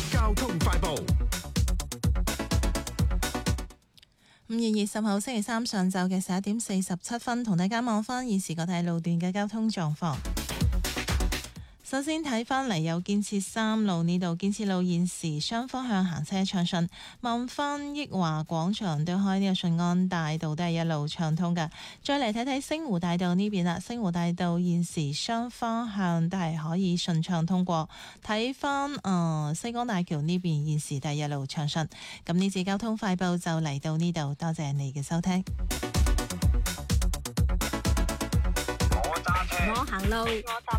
交通快報。 5月20號星期三上晝嘅11點47分，同大家望翻現時各大路段嘅交通狀況。首先睇返嚟有建設3路呢度，建設路現時雙方向行車暢順，望翻益華廣場對開呢個順安大道都係一路暢通㗎。再嚟睇睇星湖大道呢邊啦，星湖大道現時雙方向都係可以順暢通過。睇翻西江大橋呢邊現時都係一路暢順。咁呢次交通快報就嚟到呢度，多謝你嘅收聽。 我行路， 我搭